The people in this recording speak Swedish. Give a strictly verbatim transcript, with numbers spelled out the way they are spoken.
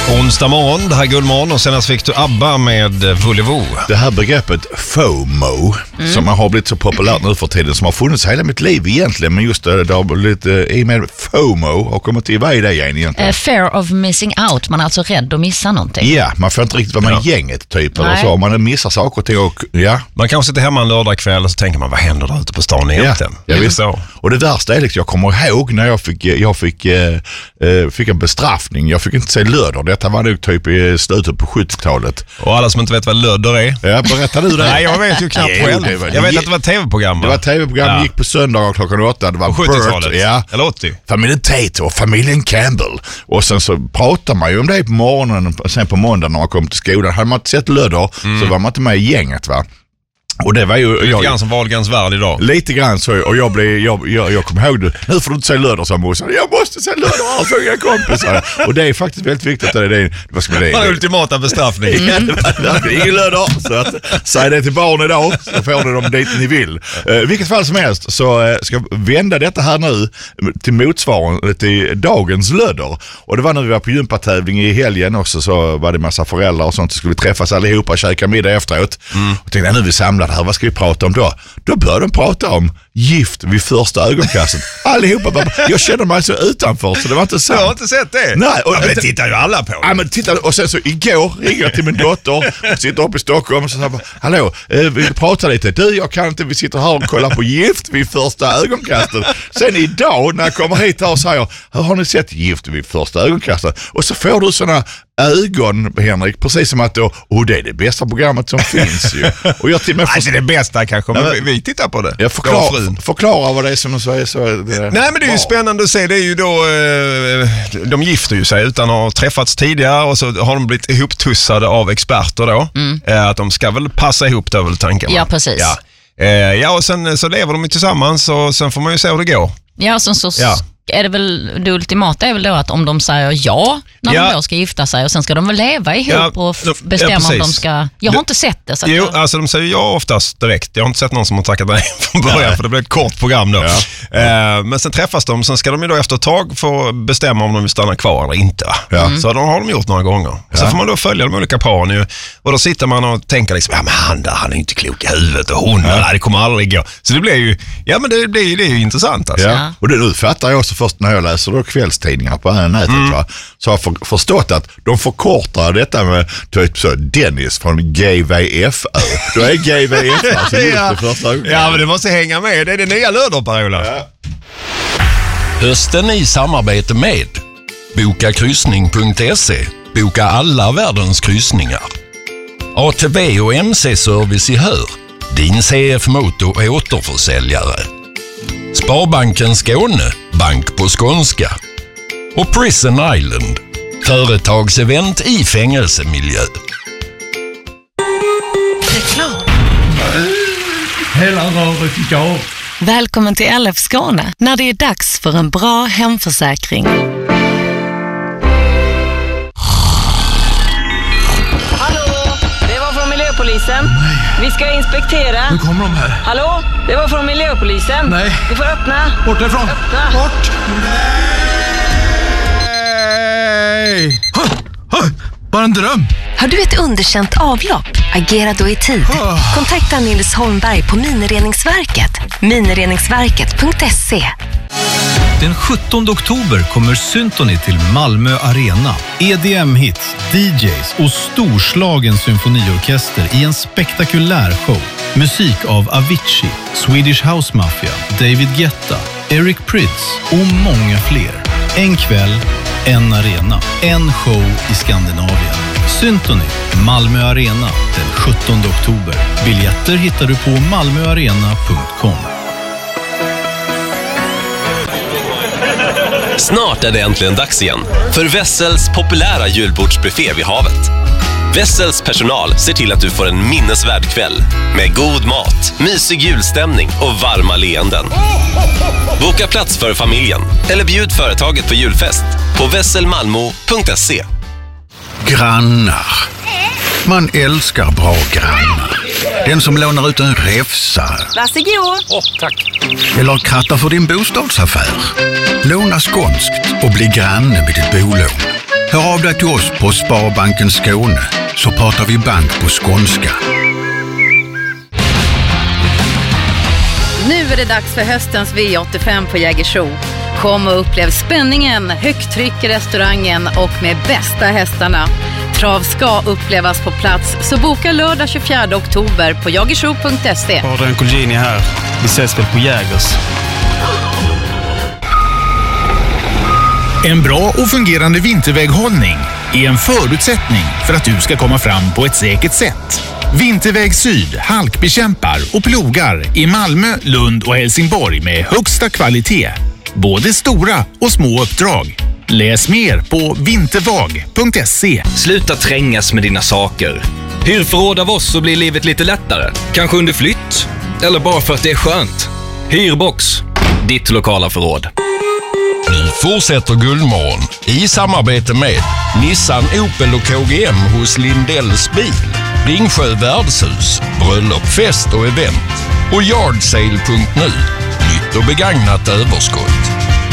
Onsdag morgon, det här är Guldmorgon och senast fick du ABBA med Volevo. Det här begreppet FOMO mm. som har blivit så populärt nu för tiden, som har funnits hela mitt liv egentligen, men just det, det har blivit i och med FOMO har kommit till, vad är det egentligen? Uh, fear of missing out, man är alltså rädd att missa någonting. Ja, man får inte riktigt vara med i ja. gänget typ, eller så, man missar saker och ting och, ja. Man kanske sitter hemma en lördagkväll och så tänker man, vad händer där ute på stan egentligen? Ja, jag visst så. Och det värsta är liksom, jag kommer ihåg när jag fick, jag fick, eh, fick en bestraffning, jag fick inte säga löder, detta var nog typ i slutet på sjuttiotalet. Och alla som inte vet vad löder är? Ja, berättar du det? Nej, jag vet ju knappt själv. Det var, jag vet att det var ett tv-program. Det var ett tv-program, ja. gick på söndagar klockan åtta. Det var sjuttiotalet, ja. Eller åttio. Familjen Tate och familjen Campbell. Och sen så pratar man ju om det på morgonen, sen på måndagen när man kom till skolan. Hade man inte sett löder mm. så var man inte med i gänget, va? Och det var ju... Lite jag, grann som Wahlgrens värld idag. Lite grann så, och jag blev, jag, jag, jag kom ihåg det. Nu får du inte säga löder, sa morsan. Jag måste säga löder, alltså inga kompisar. Och det är faktiskt väldigt viktigt att det är det. Vad ska man det? Det ultimata bestraffning. Mm. Ja, det var ingen löder. Så att, säg det till barn idag, så får ni dem dit ni vill. Uh, vilket fall som helst så uh, ska jag vända detta här nu till motsvarande till dagens löder. Och det var när vi var på gympatävling i helgen också, så var det massa föräldrar och sånt. Så skulle vi träffas allihopa och käka middag efteråt. Mm. Och tänkte, nu är vi samlade här, vad ska vi prata om då? Då började de prata om gift vid första ögonkastet. Allihopa bara, jag känner mig så utanför, så det var inte sant. Jag har inte sett det. Nej, och, ja, men det tittar ju alla på. Ja, men titta, och sen så igår ringde jag till min dotter, sitter uppe i Stockholm och så sa, hallå, eh, vi pratar lite. Du, jag kan inte, vi sitter här och kollar på gift vid första ögonkastet. Sen idag när jag kommer hit här och säger, har ni sett gift vid första ögonkastet? Och så får du såna ögon, Henrik, precis som att då, oh, det är det bästa programmet som finns ju. Och jag till mig för... Alltså det bästa kanske, men vi, vi tittar på det. Jag förklar, förklara vad det är som säger så. Det är Nej, men det är ju spännande att se. Det är ju då, eh, de gifter ju sig utan att ha träffats tidigare och så har de blivit ihoptussade av experter då. Mm. Eh, att de ska väl passa ihop det, väl tanken. Ja, precis. Ja. Eh, ja, och sen så lever de ju tillsammans och sen får man ju se hur det går. Ja, och sen så... Ja. Är det väl, det ultimata är väl då att om de säger ja när ja. de då ska gifta sig och sen ska de väl leva ihop ja, och f- bestämma ja, om de ska... Jag har inte sett det. Så jo, jag... alltså de säger ja oftast direkt. Jag har inte sett någon som har tackat nej från början ja. för det blir ett kort program då. Ja. Eh, men sen träffas de, sen ska de ju då efter ett tag få bestämma om de vill stanna kvar eller inte. Ja. Mm. Så de har de gjort några gånger. Ja. Så får man då följa de olika paren ju. Och då sitter man och tänker liksom, ja men han där, han är inte klok i huvudet och hon, ja. nej, det kommer aldrig gå. Så det blir ju, ja men det, blir, det är ju intressant alltså. Ja. Och det nu fattar jag också först när jag läser då kvällstidningar på nätet, mm. va? Så har jag för, förstått att de förkortar detta med typ så Dennis från G V F Ö. Då är G V F Ö alltså just det första gången. Ja, men det måste hänga med. Det är det nya löder, Per-Ola. Ja. Hösten i samarbete med boka kryssning punkt se. Boka alla världens kryssningar. A T V och M C-service i Hör. Din C F Moto återförsäljare. Sparbanken Skåne, bank på skånska. Och Prison Island, företagsevent i fängelsemiljö. Reklam. Hela röret idag. Välkommen till L F Skåne när det är dags för en bra hemförsäkring. Hallå, det var från Miljöpolisen. Nej. Vi ska inspektera. Nu kommer de här. Hallå, det var från Miljöpolisen. Nej. Du får öppna. Bort därifrån. Öppna. Bort. Nej. Ha, ha, bara en dröm. Har du ett underkänt avlopp? Agera då i tid. Kontakta Nils Holmberg på Minireningsverket. minireningsverket punkt se. Den sjuttonde oktober kommer Symphony till Malmö Arena. E D M-hits, D Js och storslagen symfoniorkester i en spektakulär show. Musik av Avicii, Swedish House Mafia, David Guetta, Eric Prydz och många fler. En kväll, en arena, en show i Skandinavien. Symphony, Malmö Arena, den sjuttonde oktober. Biljetter hittar du på malmöarena punkt com. Snart är det äntligen dags igen för Wessels populära julbordsbuffé vid havet. Wessels personal ser till att du får en minnesvärd kväll med god mat, mysig julstämning och varma leenden. Boka plats för familjen eller bjud företaget på julfest på vesselmalmo punkt se. Grannar. Man älskar bra grannar. Den som lånar ut en räfsa. Varsågod. Åh, tack. Eller krattar för din bostadsaffär. Låna skånskt och bli granne med ditt bolån. Hör av dig till oss på Sparbanken Skåne så pratar vi bank på skånska. Nu är det dags för höstens V åttiofem på Jägersro. Kom och upplev spänningen, högtryck i restaurangen och med bästa hästarna. Trav ska upplevas på plats, så boka lördag tjugofjärde oktober på jagersro punkt se. Adrian Colgjini här. Vi ses väl på Jägers. En bra och fungerande vinterväghållning är en förutsättning för att du ska komma fram på ett säkert sätt. Vinterväg Syd halkbekämpar och plogar i Malmö, Lund och Helsingborg med högsta kvalitet. Både stora och små uppdrag. Läs mer på vintervag punkt se. Sluta trängas med dina saker. Hyr förråd av oss så blir livet lite lättare. Kanske under flytt. Eller bara för att det är skönt. Hyrbox. Ditt lokala förråd. Nu fortsätter Guldmorgon i samarbete med Nissan, Opel och K G M hos Lindells bil, Ringsjö värdshus, bröllop, fest och event och yardsale punkt nu. Nytt och begagnat överskott.